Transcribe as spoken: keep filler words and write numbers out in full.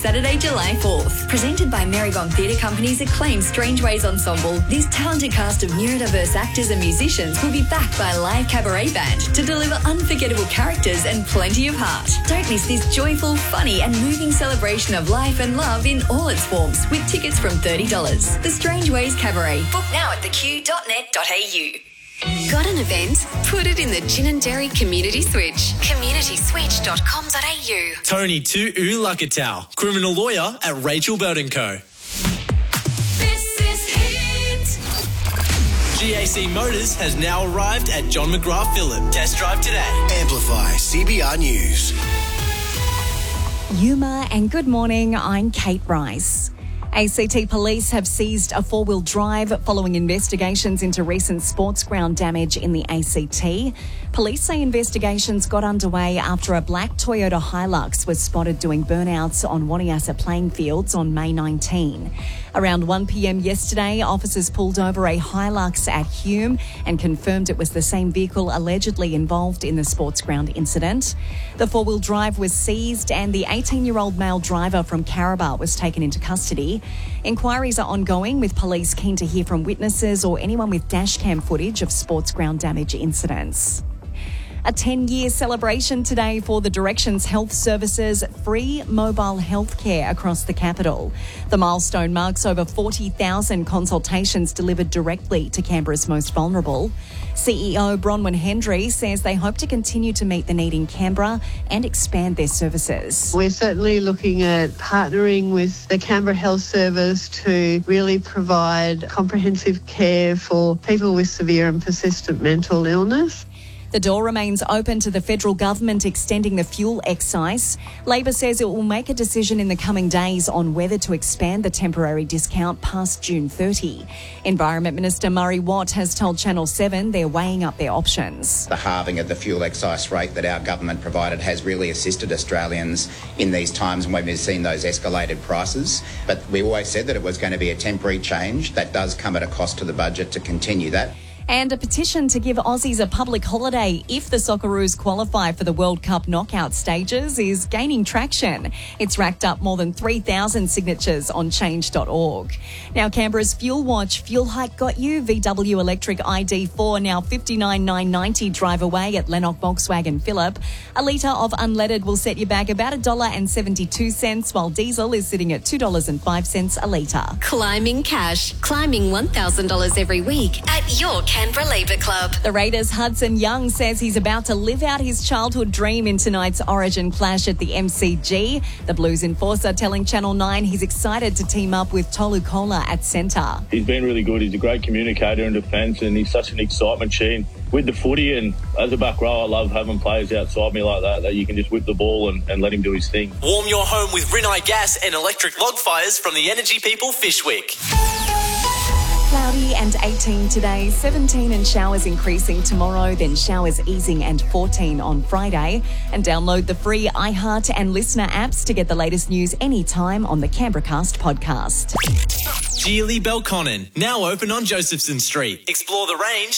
Saturday, July fourth. Presented by Marybone Theatre Company's acclaimed Strangeways Ensemble, this talented cast of neurodiverse actors and musicians will be backed by a live cabaret band to deliver unforgettable characters and plenty of heart. Don't miss this joyful, funny and moving celebration of life and love in all its forms with tickets from thirty dollars. The Strangeways Cabaret. Book now at the q dot net dot a u. Got an event? Put it in the Gin and Dairy Community Switch. community switch dot com dot a u. Tony Tu'u Lakatau, criminal lawyer at Rachel Bird and Co. This is Hit. G A C Motors has now arrived at John McGrath Phillip. Test drive today. Amplify C B R News. Yuma and good morning, I'm Kate Rice. A C T Police have seized a four-wheel drive following investigations into recent sports ground damage in the A C T. Police say investigations got underway after a black Toyota Hilux was spotted doing burnouts on Waniasa playing fields on May nineteenth. Around one p.m. yesterday, officers pulled over a Hilux at Hume and confirmed it was the same vehicle allegedly involved in the sports ground incident. The four-wheel drive was seized and the eighteen-year-old male driver from Caraba was taken into custody. Inquiries are ongoing, with police keen to hear from witnesses or anyone with dashcam footage of sports ground damage incidents. A ten-year celebration today for the Directions Health Services free mobile health care across the capital. The milestone marks over forty thousand consultations delivered directly to Canberra's most vulnerable. C E O Bronwyn Hendry says they hope to continue to meet the need in Canberra and expand their services. We're certainly looking at partnering with the Canberra Health Service to really provide comprehensive care for people with severe and persistent mental illness. The door remains open to the federal government extending the fuel excise. Labor says it will make a decision in the coming days on whether to expand the temporary discount past June thirtieth. Environment Minister Murray Watt has told Channel seven they're weighing up their options. The halving of the fuel excise rate that our government provided has really assisted Australians in these times when we've seen those escalated prices. But we always said that it was going to be a temporary change. That does come at a cost to the budget to continue that. And a petition to give Aussies a public holiday if the Socceroos qualify for the World Cup knockout stages is gaining traction. It's racked up more than three thousand signatures on change dot org. Now, Canberra's Fuel Watch fuel hike got you. V W Electric I D four now fifty-nine thousand nine hundred ninety drive away at Lennox Volkswagen Phillip. A litre of unleaded will set you back about one dollar seventy-two, while diesel is sitting at two dollars and five cents a litre. Climbing cash. Climbing one thousand dollars every week at your Canberra Labour Club. The Raiders' Hudson Young says he's about to live out his childhood dream in tonight's Origin clash at the M C G. The Blues enforcer telling Channel nine he's excited to team up with Tolu Kola at centre. He's been really good. He's a great communicator in defence and he's such an excitement machine with the footy, and as a back row I love having players outside me like that, that you can just whip the ball and, and let him do his thing. Warm your home with Rinnai Gas and electric log fires from the Energy People Fishwick. Cloudy and eighteen today, seventeen and showers increasing tomorrow, then showers easing and fourteen on Friday. And download the free iHeart and Listener apps to get the latest news anytime on the Canberracast podcast. Geely Belconnen, now open on Josephson Street. Explore the range